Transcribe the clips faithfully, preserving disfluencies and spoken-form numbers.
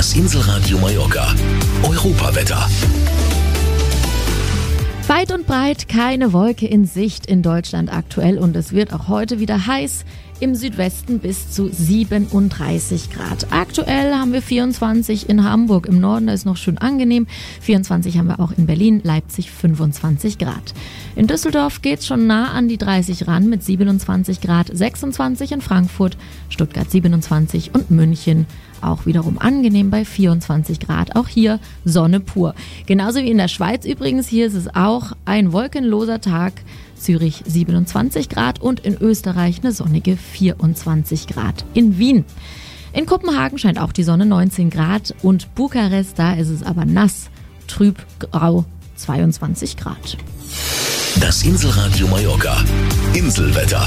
Das Inselradio Mallorca. Europawetter. Weit und breit keine Wolke in Sicht in Deutschland aktuell und es wird auch heute wieder heiß. Im Südwesten bis zu siebenunddreißig Grad. Aktuell haben wir vierundzwanzig in Hamburg. Im Norden ist noch schön angenehm. vierundzwanzig haben wir auch in Berlin, Leipzig fünfundzwanzig Grad. In Düsseldorf geht's schon nah an die dreißig ran mit siebenundzwanzig Grad, sechsundzwanzig in Frankfurt, Stuttgart siebenundzwanzig und München auch wiederum angenehm bei vierundzwanzig Grad. Auch hier Sonne pur. Genauso wie in der Schweiz übrigens. Hier ist es auch ein wolkenloser Tag. Zürich siebenundzwanzig Grad und in Österreich eine sonnige vierundzwanzig Grad. In Wien. In Kopenhagen scheint auch die Sonne neunzehn Grad und Bukarest, da ist es aber nass, trüb, grau, zweiundzwanzig Grad. Das Inselradio Mallorca. Inselwetter.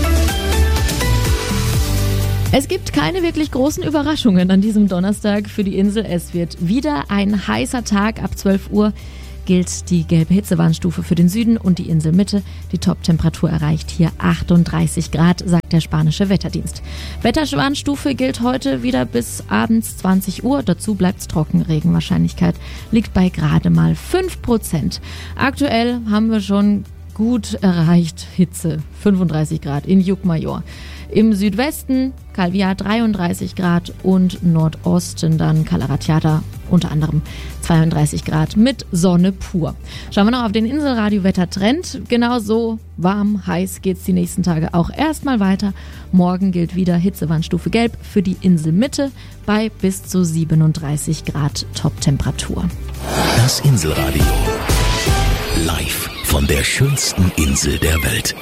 Es gibt keine wirklich großen Überraschungen an diesem Donnerstag für die Insel. Es wird wieder ein heißer Tag. Ab zwölf Uhr gilt die gelbe Hitzewarnstufe für den Süden und die Inselmitte. Die Toptemperatur erreicht hier achtunddreißig Grad, sagt der spanische Wetterdienst. Wetterwarnstufe gilt heute wieder bis abends zwanzig Uhr. Dazu bleibt's trocken. Regenwahrscheinlichkeit liegt bei gerade mal fünf Prozent. Aktuell haben wir schon gut erreicht Hitze, fünfunddreißig Grad in Llucmajor. Im Südwesten Calvià dreiunddreißig Grad und Nordosten dann Calaratiada unter anderem zweiunddreißig Grad mit Sonne pur. Schauen wir noch auf den Inselradio-Wettertrend. Genau so warm, heiß geht's die nächsten Tage auch erstmal weiter. Morgen gilt wieder Hitzewarnstufe gelb für die Inselmitte bei bis zu siebenunddreißig Grad Toptemperatur. Das Inselradio. Live von der schönsten Insel der Welt.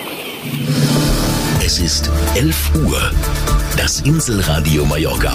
Es ist elf Uhr. Das Inselradio Mallorca.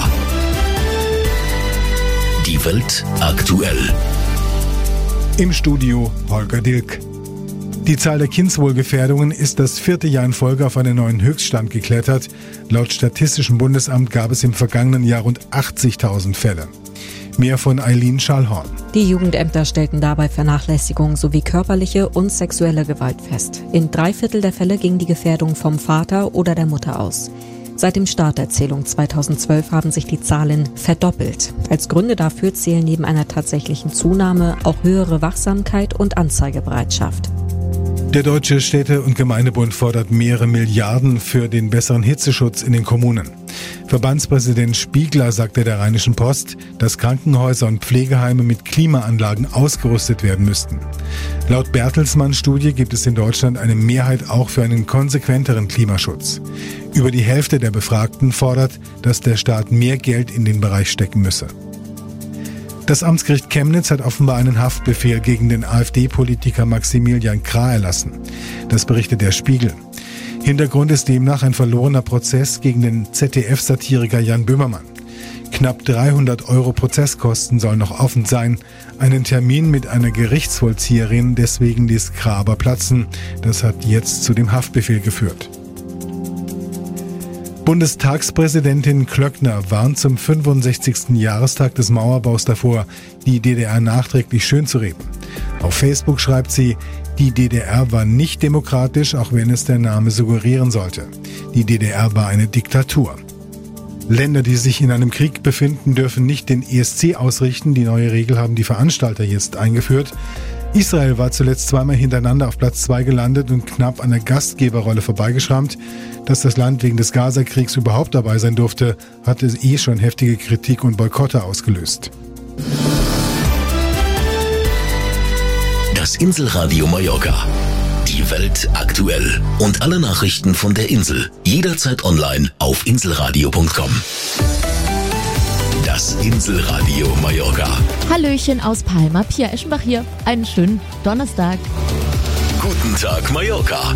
Die Welt aktuell. Im Studio Holger Dilk. Die Zahl der Kindswohlgefährdungen ist das vierte Jahr in Folge auf einen neuen Höchststand geklettert. Laut Statistischem Bundesamt gab es im vergangenen Jahr rund achtzigtausend Fälle. Mehr von Eileen Schallhorn. Die Jugendämter stellten dabei Vernachlässigung sowie körperliche und sexuelle Gewalt fest. In drei Viertel der Fälle ging die Gefährdung vom Vater oder der Mutter aus. Seit dem Start der Zählung zweitausendzwölf haben sich die Zahlen verdoppelt. Als Gründe dafür zählen neben einer tatsächlichen Zunahme auch höhere Wachsamkeit und Anzeigebereitschaft. Der Deutsche Städte- und Gemeindebund fordert mehrere Milliarden für den besseren Hitzeschutz in den Kommunen. Verbandspräsident Spiegler sagte der Rheinischen Post, dass Krankenhäuser und Pflegeheime mit Klimaanlagen ausgerüstet werden müssten. Laut Bertelsmann-Studie gibt es in Deutschland eine Mehrheit auch für einen konsequenteren Klimaschutz. Über die Hälfte der Befragten fordert, dass der Staat mehr Geld in den Bereich stecken müsse. Das Amtsgericht Chemnitz hat offenbar einen Haftbefehl gegen den AfD-Politiker Maximilian Krah erlassen. Das berichtet der Spiegel. Hintergrund ist demnach ein verlorener Prozess gegen den Z D F-Satiriker Jan Böhmermann. Knapp dreihundert Euro Prozesskosten sollen noch offen sein. Einen Termin mit einer Gerichtsvollzieherin deswegen ließ Krah aber platzen. Das hat jetzt zu dem Haftbefehl geführt. Bundestagspräsidentin Klöckner warnt zum fünfundsechzigsten Jahrestag des Mauerbaus davor, die D D R nachträglich schönzureden. Auf Facebook schreibt sie, die D D R war nicht demokratisch, auch wenn es der Name suggerieren sollte. Die D D R war eine Diktatur. Länder, die sich in einem Krieg befinden, dürfen nicht den E S C ausrichten. Die neue Regel haben die Veranstalter jetzt eingeführt. Israel war zuletzt zweimal hintereinander auf Platz zwei gelandet und knapp an der Gastgeberrolle vorbeigeschrammt. Dass das Land wegen des Gaza-Kriegs überhaupt dabei sein durfte, hatte eh schon heftige Kritik und Boykotte ausgelöst. Das Inselradio Mallorca. Die Welt aktuell. Und alle Nachrichten von der Insel. Jederzeit online auf inselradio punkt com. Das Inselradio Mallorca. Hallöchen aus Palma, Pia Eschenbach hier. Einen schönen Donnerstag. Guten Tag, Mallorca.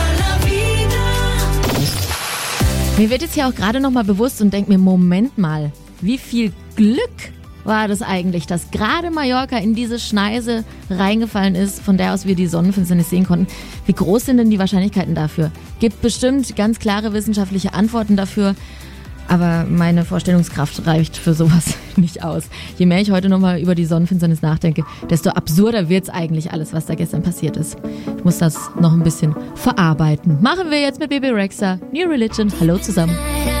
Mir wird jetzt hier auch gerade nochmal bewusst und denke mir, Moment mal, wie viel Glück war das eigentlich, dass gerade Mallorca in diese Schneise reingefallen ist, von der aus wir die Sonnenfinsternis sehen konnten. Wie groß sind denn die Wahrscheinlichkeiten dafür? Gibt bestimmt ganz klare wissenschaftliche Antworten dafür. Aber meine Vorstellungskraft reicht für sowas nicht aus. Je mehr ich heute nochmal über die Sonnenfinsternis nachdenke, desto absurder wird's eigentlich alles, was da gestern passiert ist. Ich muss das noch ein bisschen verarbeiten. Machen wir jetzt mit Bebe Rexha, New Religion. Hallo zusammen.